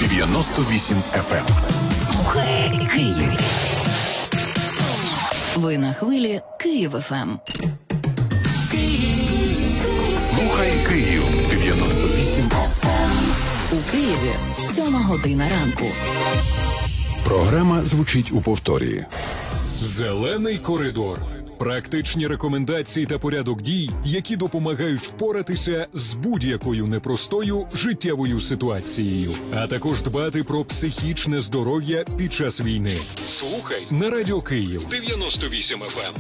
98 FM. Слухай Київ. Ви на хвилі Київ ФМ. Слухай Київ. 98 FM. У Києві 7:00 ранку. Програма звучить у повторі. Зелений коридор. Практичні рекомендації та порядок дій, які допомагають впоратися з будь-якою непростою життєвою ситуацією, а також дбати про психічне здоров'я під час війни. Слухай на Радіо Київ 98 FM.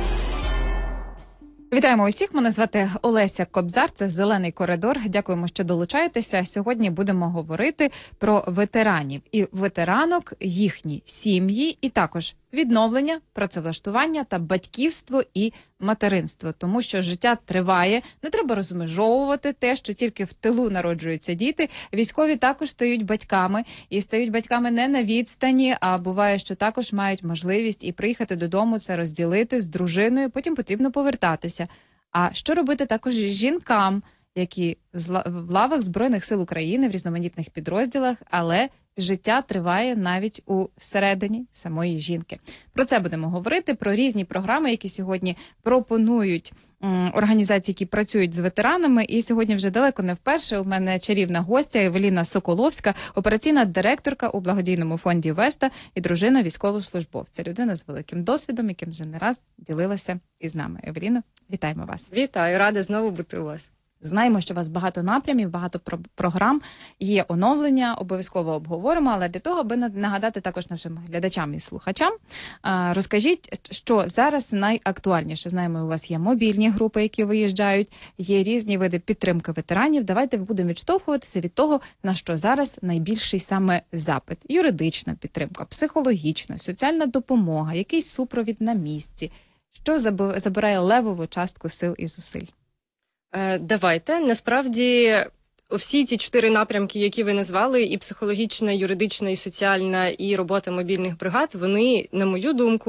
Вітаємо усіх, мене звати Олеся Кобзар, це «Зелений коридор». Дякуємо, що долучаєтеся. Сьогодні будемо говорити про ветеранів і ветеранок, їхні сім'ї і також відновлення, працевлаштування та батьківство і материнство. Тому що життя триває, не треба розмежовувати те, що тільки в тилу народжуються діти. Військові також стають батьками, і стають батьками не на відстані, а буває, що також мають можливість і приїхати додому, це розділити з дружиною, потім потрібно повертатися. А що робити також жінкам, які в лавах Збройних сил України, в різноманітних підрозділах, але життя триває навіть у середині самої жінки. Про це будемо говорити, про різні програми, які сьогодні пропонують організації, які працюють з ветеранами. І сьогодні вже далеко не вперше у мене чарівна гостя Евеліна Соколовська, операційна директорка у благодійному фонді «Веста» і дружина військовослужбовця. Людина з великим досвідом, яким вже не раз ділилася із нами. Евеліно, вітаємо вас. Вітаю, рада знову бути у вас. Знаємо, що у вас багато напрямів, багато програм, є оновлення, обов'язково обговоримо, але для того, аби нагадати також нашим глядачам і слухачам, розкажіть, що зараз найактуальніше. Знаємо, у вас є мобільні групи, які виїжджають, є різні види підтримки ветеранів. Давайте будемо відштовхуватися від того, на що зараз найбільший саме запит. Юридична підтримка, психологічна, соціальна допомога, якийсь супровід на місці. Що забирає левову частку сил і зусиль? Давайте. Насправді, всі ці 4 напрямки, які ви назвали, і психологічна, юридична, і соціальна, і робота мобільних бригад, вони, на мою думку,